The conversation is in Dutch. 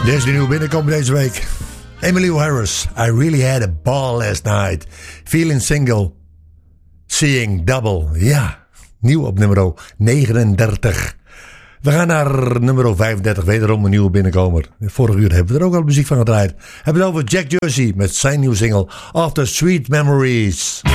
Dit is de nieuwe binnenkomen deze week. Emmylou Harris, I really had a ball last night. Feeling single, seeing double. Ja, nieuw op nummer 39. We gaan naar nummer 35, wederom een nieuwe binnenkomer. Vorig uur hebben we er ook al muziek van gedraaid. We hebben het over Jack Jersey met zijn nieuwe single After Sweet Memories.